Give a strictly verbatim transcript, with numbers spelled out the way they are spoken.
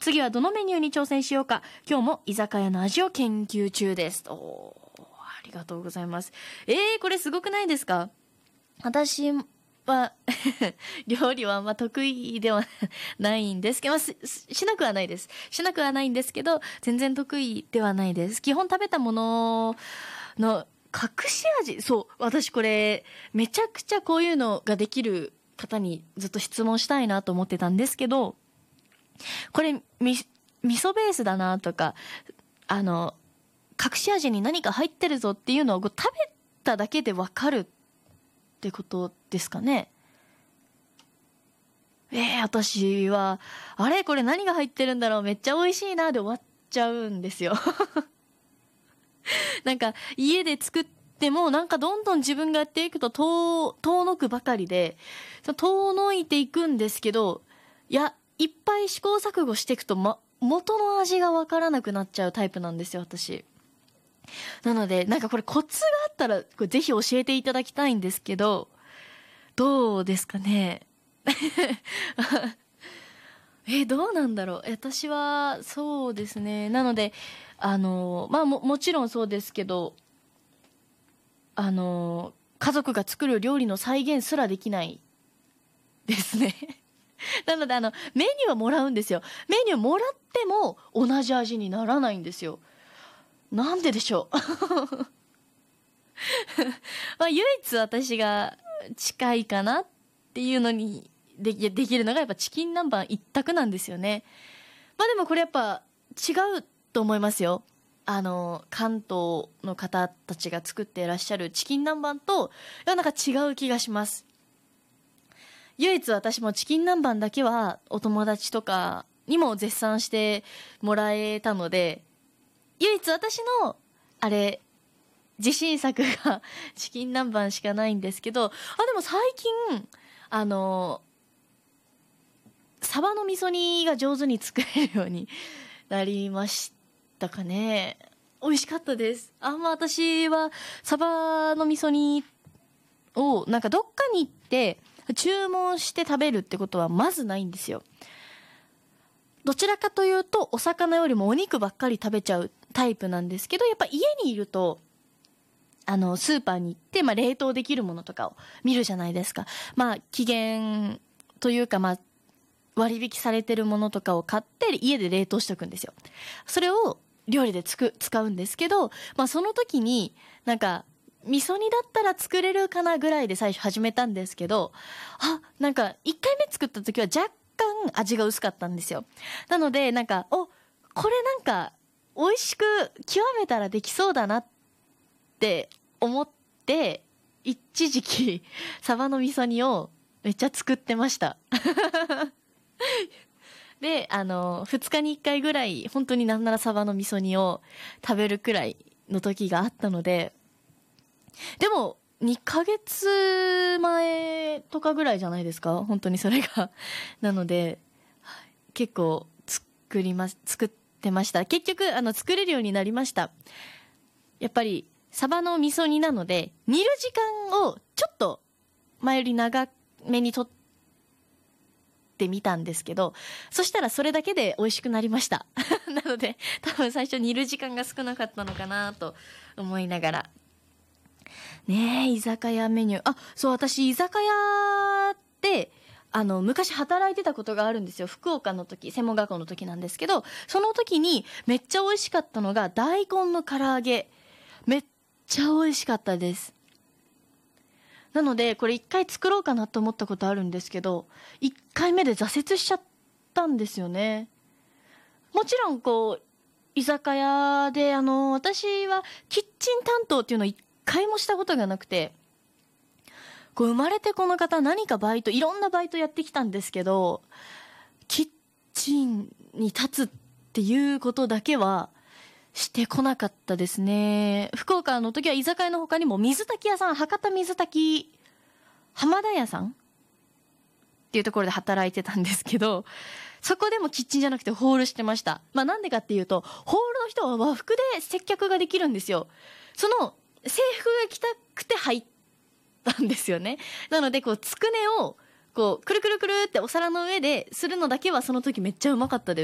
次はどのメニューに挑戦しようか。今日も居酒屋の味を研究中です。おー、ありがとうございます。えー、これすごくないですか？私は料理はあんま得意ではないんですけど、まあ、しなくはないです。しなくはないんですけど、全然得意ではないです。基本食べたものの隠し味、そう、私これめちゃくちゃこういうのができる方にずっと質問したいなと思ってたんですけど、これみ味噌ベースだなとか、あの隠し味に何か入ってるぞっていうのを食べただけでわかるってことですかね。えー、私はあれこれ何が入ってるんだろう、めっちゃ美味しいなで終わっちゃうんですよなんか家で作ってもなんかどんどん自分がやっていくと遠遠のくばかりで、遠のいていくんですけど、いやいっぱい試行錯誤していくと、ま、元の味がわからなくなっちゃうタイプなんですよ、私。なのでなんかこれコツがあったらこれぜひ教えていただきたいんですけど、どうですかねえどうなんだろう。私はそうですね、なのであのまあ も, もちろんそうですけど、あの家族が作る料理の再現すらできないですねなのであのメニューはもらうんですよ。メニューもらっても同じ味にならないんですよ。なんででしょうまあ唯一私が近いかなっていうのにでき、できるのがやっぱチキン南蛮一択なんですよね。まあでもこれやっぱ違うと思いますよ。あの関東の方たちが作っていらっしゃるチキン南蛮となんか違う気がします。唯一私もチキン南蛮だけはお友達とかにも絶賛してもらえたので、唯一私のあれ自信作がチキン南蛮しかないんですけど、あでも最近あのサバの味噌煮が上手に作れるようになりましたかね。美味しかったです。あんま私はサバの味噌煮をなんかどっかに行って注文して食べるってことはまずないんですよ。どちらかというとお魚よりもお肉ばっかり食べちゃうタイプなんですけど、やっぱ家にいるとあのスーパーに行って、まあ、冷凍できるものとかを見るじゃないですか。まあ期限というか、まあ割引されてるものとかを買って家で冷凍しておくんですよ。それを料理でつく使うんですけど、まあその時になんか味噌煮だったら作れるかなぐらいで最初始めたんですけど、あなんかいっかいめ作った時は若干味が薄かったんですよ。なのでなんかおこれなんか美味しく極めたらできそうだなって思って一時期サバの味噌煮をめっちゃ作ってましたであのふつかにいっかいぐらい本当になんならサバの味噌煮を食べるくらいの時があったので、でもにかげつまえとかぐらいじゃないですか、本当にそれがなので結構作ります作ってました。結局あの作れるようになりました。やっぱりサバの味噌煮なので煮る時間をちょっと前より長めにとってみたんですけど、そしたらそれだけで美味しくなりましたなので多分最初煮る時間が少なかったのかなと思いながらね。え居酒屋メニュー、あそう私居酒屋ってあの昔働いてたことがあるんですよ。福岡の時専門学校の時なんですけど、その時にめっちゃ美味しかったのが大根の唐揚げ、めっちゃ美味しかったです。なのでこれ一回作ろうかなと思ったことあるんですけど、いっかいめで挫折しちゃったんですよね。もちろんこう居酒屋であの私はキッチン担当っていうのを一回もしたことがなくて、こう生まれてこの方何かバイトいろんなバイトやってきたんですけど、キッチンに立つっていうことだけはしてこなかったですね。福岡の時は居酒屋の他にも水炊き屋さん、博多水炊き浜田屋さんっていうところで働いてたんですけど、そこでもキッチンじゃなくてホールしてました。まあなんでかっていうとホールの人は和服で接客ができるんですよ。その制服が着たくて入ったんですよね。なのでこうつくねをこうくるくるくるってお皿の上でするのだけはその時めっちゃうまかったです。